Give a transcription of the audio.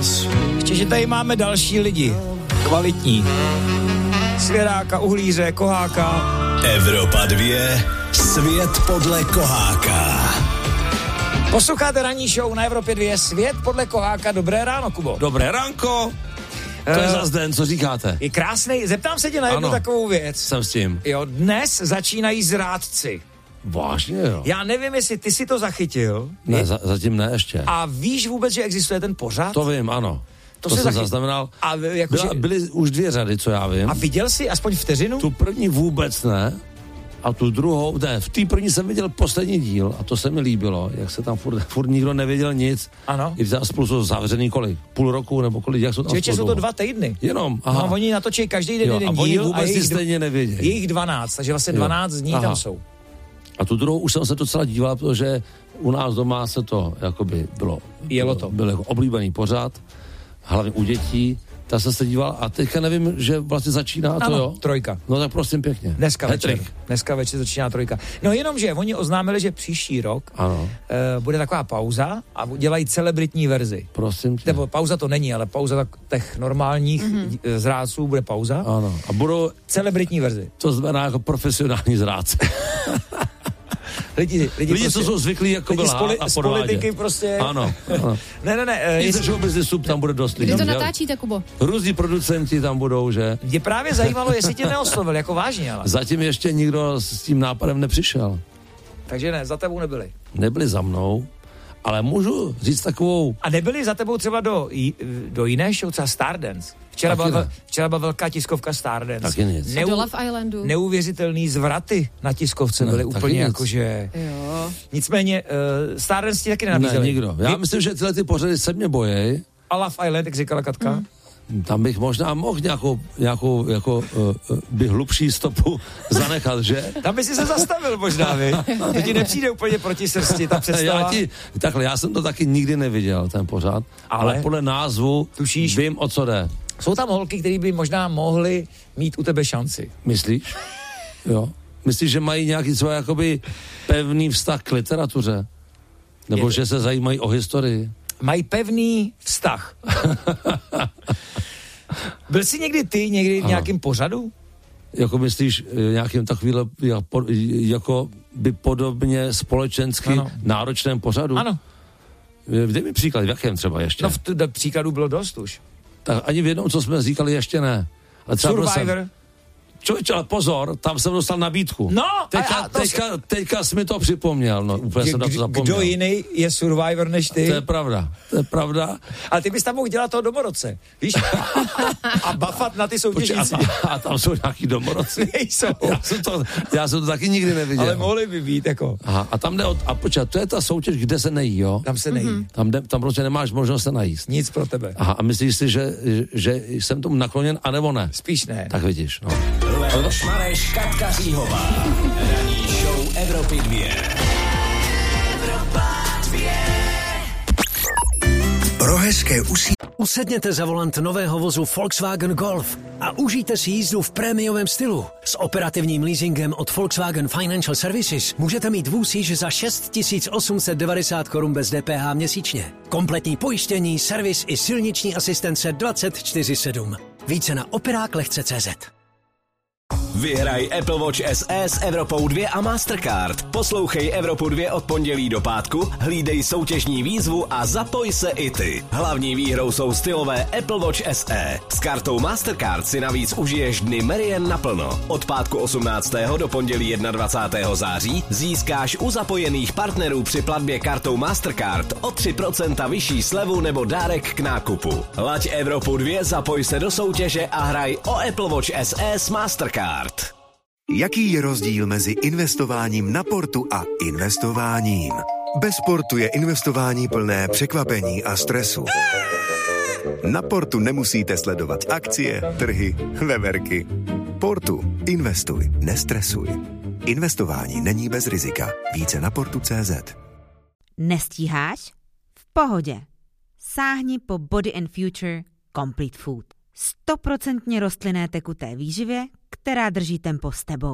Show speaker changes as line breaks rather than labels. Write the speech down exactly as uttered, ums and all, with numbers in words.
Ještě, že tady máme další lidi. Kvalitní. Svěráka, Uhlíře, Koháka.
Evropa dvě. Svět podle Koháka.
Posloucháte ranní show na Evropě dvě. Svět podle Koháka. Dobré ráno, Kubo.
Dobré ránko. To je zas den, co říkáte?
Je krásný. Zeptám se tě na jednu
ano,
takovou věc.
Jsem s tím.
Jo, dnes začínají zrádci.
Vážně, jo.
Já nevím, jestli ty si to zachytil.
Ne, za, zatím ne ještě.
A víš vůbec, že existuje ten pořad?
To vím, ano.
To,
to
jsem
zachy...
zaznamenal. A jako
Byla,
že...
byly už dvě řady, co já vím.
A viděl jsi aspoň vteřinu?
Tu první vůbec ne. A tu druhou, ne, v té první jsem viděl poslední díl a to se mi líbilo, jak se tam furt, furt nikdo nevěděl nic.
Ano.
I tam spolu jsou zavřený kolik? Půl roku nebo kolik? Jak jsou tam
Čeče, jsou to dva týdny.
Jenom, aha.
No, oni natočí každý den
jo,
jeden
a oni
díl
vůbec
a jejich,
stejně nevědějí.
Jejich dvanáct, takže vlastně dvanáct jo. dní aha. tam jsou.
A tu druhou už jsem se docela díval, protože u nás doma se to jakoby bylo,
Jelo to.
Byl jako oblíbený pořad, hlavně u dětí. Ta jsem se díval a teďka nevím, že vlastně začíná to,
ano,
jo?
Trojka.
No tak prosím pěkně.
Dneska
Hetrik.
večer. Dneska večer začíná trojka. No jenom, že oni oznámili, že příští rok
ano.
Uh, bude taková pauza a dělají celebritní verzi.
Prosím tě.
Nebo pauza to není, ale pauza tak, těch normálních mm-hmm. zrádců bude pauza.
Ano. A budou...
Celebritní verzi.
To znamená jako profesionální zrádce.
Lidi, lidi,
lidi
prostě,
co jsou zvyklí jako byla
poli-
a
z politiky prostě.
Ano, ano.
ne, ne, ne.
I
Jestli...
ze show businessu tam bude dost lidí.
Kdy to natáčíte, Kubo?
Různí producenti tam budou, že?
Mě právě zajímalo, jestli tě neoslovil, jako vážně, ale.
Zatím ještě nikdo s tím nápadem nepřišel.
Takže ne, za tebou nebyli.
Nebyli za mnou, ale můžu říct takovou...
A nebyli za tebou třeba do, do jiné show, třeba Stardance? Včera byla, včera byla velká tiskovka Stardance.
Taky nic.
Neu, do Love Islandu.
Neuvěřitelný zvraty na tiskovce
ne,
byly úplně
nic.
jakože...
Jo.
Nicméně uh, Stardance ti taky nenabízeli.
Ne, nikdo. Já
Vy...
myslím, že tyhle ty pořady se mě bojí.
A Love Island, jak říkala Katka? Hmm.
Tam bych možná mohl nějakou, nějakou jako, uh, by hlubší stopu zanechat, že?
Tam by si se zastavil možná, vy. To ti nepřijde úplně proti srsti, ta představa.
Já ti, takhle, já jsem to taky nikdy neviděl, ten pořad, ale, ale podle názvu
tušíš,
vím, o co jde.
Jsou tam holky, které by možná mohly mít u tebe šanci.
Myslíš? Jo. Myslíš, že mají nějaký svůj jakoby pevný vztah k literatuře? Nebo že se zajímají o historii?
Mají pevný vztah. Byl jsi někdy ty, někdy v nějakém pořadu?
Jako myslíš nějakým takovýhle jako by podobně společensky ano. náročném pořadu?
Ano.
Dej mi příklad, v jakém třeba ještě?
No v t- příkladů bylo dost už.
Tak ani v jednom, co jsme říkali, ještě ne. Ale
Survivor.
Jsem... Člověče, ale pozor, tam jsem dostal nabídku.
No,
teďka,
a, a to
teďka, se... teďka jsi mi to připomněl, no, úplně jsem na to zapomněl.
Kdo jiný je Survivor než ty?
To je pravda, to je pravda.
Ale ty bys tam mohl dělat toho domorodce, víš? A bafat na ty soutěžníci.
A, a tam jsou nějaký domorodci?
Nejsou.
Já jsem, to, já jsem to taky nikdy neviděl.
Ale mohli by být, jako.
Aha, a tam jde od, a počkat, to je ta soutěž, kde se nejí, jo?
Tam se nejí. Mm-hmm.
Tam, de, tam prostě nemáš možnost se najíst.
Nic pro tebe.
Aha, a myslíš si, že, že jsem tomu nakloněn, anebo ne?
Spíš ne.
Tak vidíš, no.
Leoš Mareš, Katka Říhová. Ranní show Evropy dvě. Evropa dvě.
Pro hezké usí...
Usedněte za volant nového vozu Volkswagen Golf a užijte si jízdu v prémiovém stylu. S operativním leasingem od Volkswagen Financial Services můžete mít vůz již za šest tisíc osm set devadesát korun bez D P H měsíčně. Kompletní pojištění, servis i silniční asistence dvacet čtyři sedm. Více na operák lehce tečka cé zet.
Vyhraj Apple Watch S E s Evropou dvě a Mastercard. Poslouchej Evropu dvě od pondělí do pátku, hlídej soutěžní výzvu a zapoj se i ty. Hlavní výhrou jsou stylové Apple Watch S E. S kartou Mastercard si navíc užiješ dny Merian naplno. Od pátku osmnáctého do pondělí dvacátého prvního září získáš u zapojených partnerů při platbě kartou Mastercard o tři procenta vyšší slevu nebo dárek k nákupu. Laď Evropu dvě, zapoj se do soutěže a hraj o Apple Watch S E s Mastercard.
Jaký je rozdíl mezi investováním na portu a investováním? Bez portu je investování plné překvapení a stresu. Na portu nemusíte sledovat akcie, trhy, veverky. Portu. Investuj, nestresuj. Investování není bez rizika. Více na portu tečka cé zet.
Nestíháš? V pohodě. Sáhni po Body and Future Complete Food. Stoprocentně rostlinné tekuté výživě, která drží tempo s tebou.